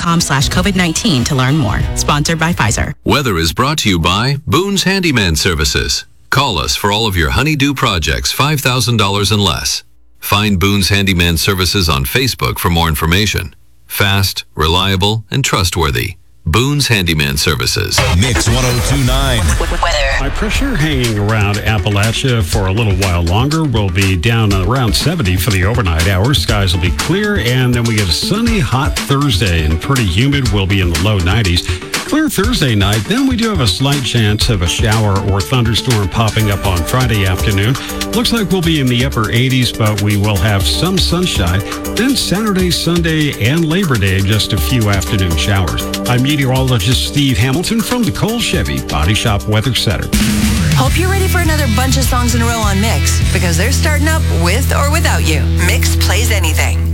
Pfizer.com/COVID-19 to learn more. Sponsored by Pfizer. Weather is brought to you by Boone's Handyman Services. Call us for all of your honey-do projects $5,000 and less. Find Boone's Handyman Services on Facebook for more information. Fast, reliable, and trustworthy. Boone's Handyman Services. Mix 102.9. Weather. High pressure hanging around Appalachia for a little while longer. We'll be down around 70 for the overnight hours. Skies will be clear, and then we get a sunny, hot Thursday, and pretty humid. We'll be in the low 90s. Clear Thursday night. Then we do have a slight chance of a shower or thunderstorm popping up on Friday afternoon. Looks like we'll be in the upper 80s, but we will have some sunshine. Then Saturday, Sunday, and Labor Day, just a few afternoon showers. I'm meteorologist Steve Hamilton from the Cole Chevy Body Shop Weather Center. Hope you're ready for another bunch of songs in a row on Mix, because they're starting up with or without you. Mix plays anything.